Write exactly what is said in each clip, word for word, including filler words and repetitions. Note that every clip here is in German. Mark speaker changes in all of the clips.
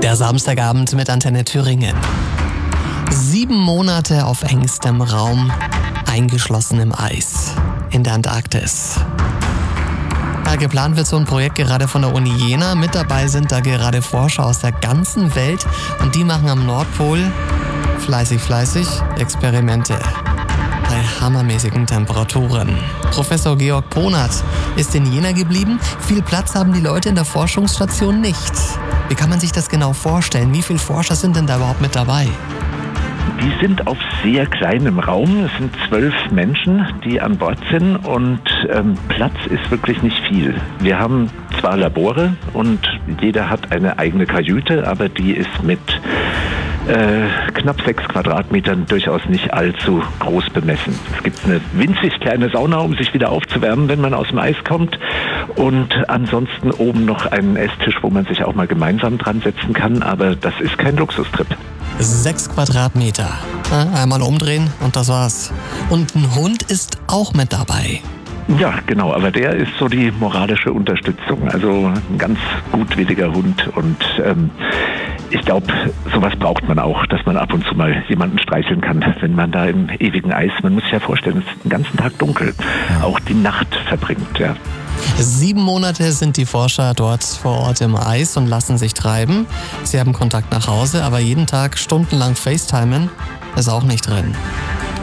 Speaker 1: Der Samstagabend mit Antenne Thüringen. Sieben Monate auf engstem Raum, eingeschlossen im Eis in der Antarktis. Ja, geplant wird so ein Projekt gerade von der Uni Jena. Mit dabei sind da gerade Forscher aus der ganzen Welt und die machen am Nordpol fleißig, fleißig Experimente bei hammermäßigen Temperaturen. Professor Georg Ponert ist in Jena geblieben. Viel Platz haben die Leute in der Forschungsstation nicht. Wie kann man sich das genau vorstellen? Wie viele Forscher sind denn da überhaupt mit dabei?
Speaker 2: Die sind auf sehr kleinem Raum. Es sind zwölf Menschen, die an Bord sind und ähm, Platz ist wirklich nicht viel. Wir haben zwar Labore und jeder hat eine eigene Kajüte, aber die ist mit äh, knapp sechs Quadratmetern durchaus nicht allzu groß bemessen. Es gibt eine winzig kleine Sauna, um sich wieder aufzuwärmen, wenn man aus dem Eis kommt. Und ansonsten oben noch einen Esstisch, wo man sich auch mal gemeinsam dran setzen kann. Aber das ist kein Luxustrip.
Speaker 1: Sechs Quadratmeter. Einmal umdrehen und das war's. Und ein Hund ist auch mit dabei.
Speaker 2: Ja, genau, aber der ist so die moralische Unterstützung. Also ein ganz gutwilliger Hund und ähm, ich glaube, sowas braucht man auch, dass man ab und zu mal jemanden streicheln kann, wenn man da im ewigen Eis, man muss sich ja vorstellen, es ist den ganzen Tag dunkel, ja. Auch die Nacht verbringt, ja.
Speaker 1: Sieben Monate sind die Forscher dort vor Ort im Eis und lassen sich treiben. Sie haben Kontakt nach Hause, aber jeden Tag stundenlang FaceTimen ist auch nicht drin.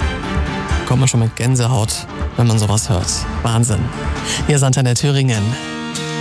Speaker 1: Kommt man schon mit Gänsehaut, wenn man sowas hört. Wahnsinn. Hier ist Antenne Thüringen.